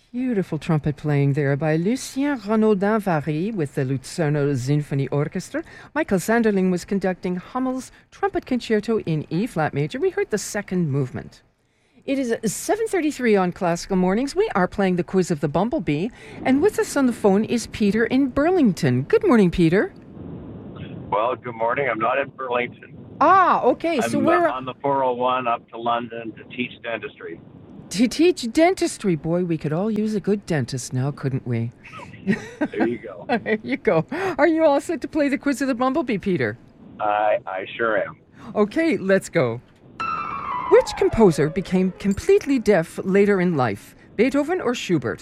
Beautiful trumpet playing there by Lucien Renaudin-Vary with the Luzerner Symphony Orchestra. Michael Sanderling was conducting Hummel's Trumpet Concerto in E-flat major. We heard the second movement. It is 7:33 on Classical Mornings. We are playing the Quiz of the Bumblebee, and with us on the phone is Peter in Burlington. Good morning, Peter. Well, good morning. I'm not in Burlington. Ah, okay. I'm on the 401 up to London to teach dentistry. To teach dentistry. Boy, we could all use a good dentist now, couldn't we? There you go. There you go. Are you all set to play the Quiz of the Bumblebee, Peter? I sure am. Okay, let's go. Which composer became completely deaf later in life, Beethoven or Schubert?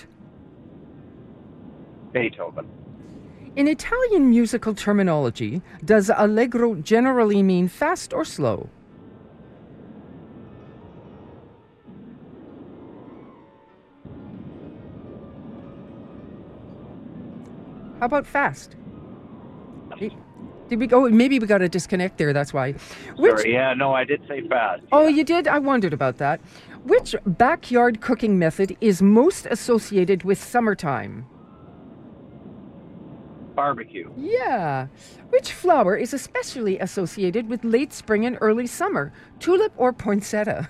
Beethoven. In Italian musical terminology, does allegro generally mean fast or slow? How about fast? Did we go? Maybe we got a disconnect there, that's why. Sorry, yeah, no, I did say fast. Oh, yeah. you did? I wondered about that. Which backyard cooking method is most associated with summertime? Barbecue. Yeah. Which flower is especially associated with late spring and early summer? Tulip or poinsettia?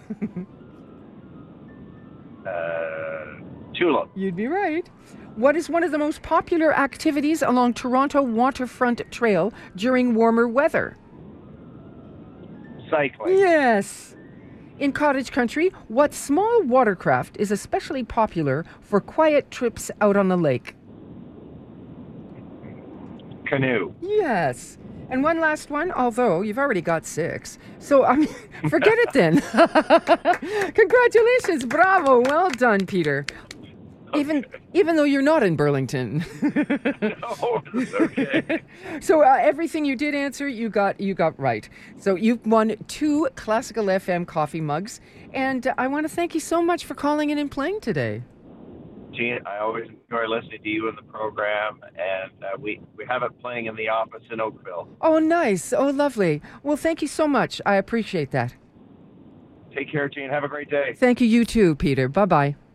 Tulip. You'd be right. What is one of the most popular activities along Toronto Waterfront Trail during warmer weather? Cycling. Yes. In cottage country, what small watercraft is especially popular for quiet trips out on the lake? Canoe. Yes. And one last one, although you've already got 6. So, forget it then. Congratulations. Bravo. Well done, Peter. Okay. Even though you're not in Burlington. No, that's okay. So everything you did answer, you got right. So you've won 2 Classical FM coffee mugs. And I want to thank you so much for calling in and playing today. Gene, I always enjoy listening to you in the program, and we have it playing in the office in Oakville. Oh, nice. Oh, lovely. Well, thank you so much. I appreciate that. Take care, Gene. Have a great day. Thank you. You too, Peter. Bye-bye.